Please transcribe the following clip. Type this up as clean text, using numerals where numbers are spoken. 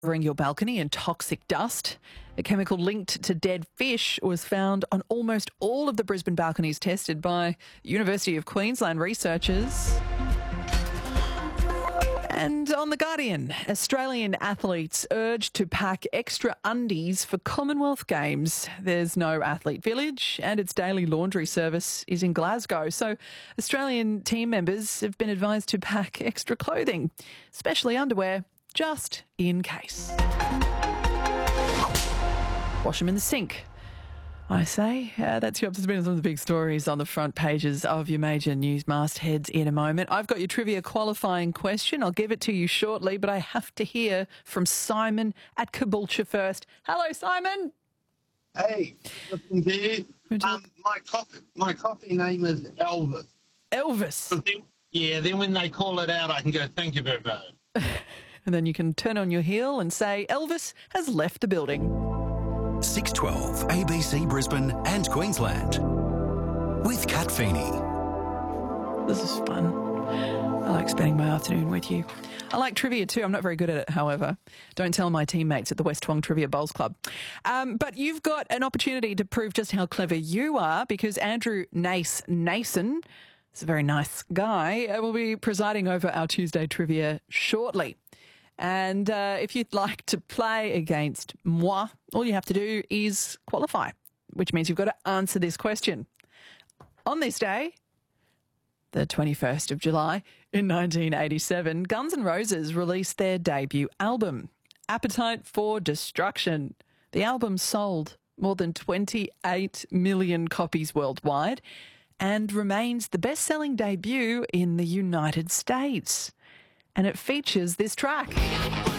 covering your balcony in toxic dust. A chemical linked to dead fish was found on almost all of the Brisbane balconies tested by University of Queensland researchers. And on The Guardian, Australian athletes urged to pack extra undies for Commonwealth Games. There's no athlete village and its daily laundry service is in Glasgow. So Australian team members have been advised to pack extra clothing, especially underwear, just in case. Wash them in the sink, I say. That's your up to speed on some of the big stories on the front pages of your major news mastheads in a moment. I've got your trivia qualifying question. I'll give it to you shortly, but I have to hear from Simon at Caboolture first. Hello, Simon. Hey, looking here. My coffee name is Elvis. Elvis. Then when they call it out, I can go, thank you very much. And then you can turn on your heel and say, Elvis has left the building. 612 ABC Brisbane and Queensland with Kat Feeney. This is fun. I like spending my afternoon with you. I like trivia too. I'm not very good at it, however. Don't tell my teammates at the West Twong Trivia Bowls Club. But you've got an opportunity to prove just how clever you are because Andrew Nason, he's a very nice guy, will be presiding over our Tuesday trivia shortly. And if you'd like to play against moi, all you have to do is qualify, which means you've got to answer this question. On this day, the 21st of July in 1987, Guns N' Roses released their debut album, Appetite for Destruction. The album sold more than 28 million copies worldwide and remains the best-selling debut in the United States. And it features this track.